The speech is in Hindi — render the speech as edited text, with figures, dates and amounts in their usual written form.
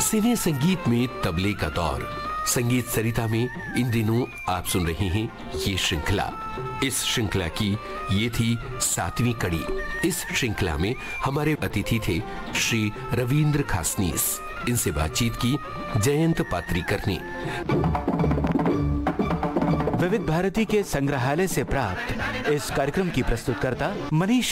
सिने संगीत में तबले का दौर। संगीत सरिता में इन दिनों आप सुन रहे हैं ये श्रृंखला। इस श्रृंखला की ये थी 7वीं कड़ी। इस श्रृंखला में हमारे अतिथि थे श्री रविंद्र खासनीस। इनसे बातचीत की जयंत पात्रीकर ने। विविध भारती के संग्रहालय से प्राप्त इस कार्यक्रम की प्रस्तुतकर्ता मनीष